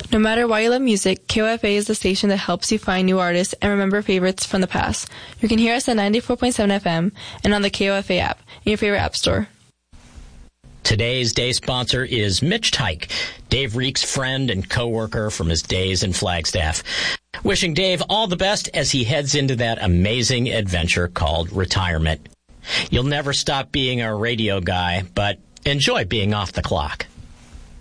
No matter why you love music, KOFA is the station that helps you find new artists and remember favorites from the past. You can hear us at 94.7 FM and on the KOFA app in your favorite app store. Today's day sponsor is Mitch Tyke, Dave Reek's friend and co-worker from his days in Flagstaff. Wishing Dave all the best as he heads into that amazing adventure called retirement. You'll never stop being a radio guy, but enjoy being off the clock.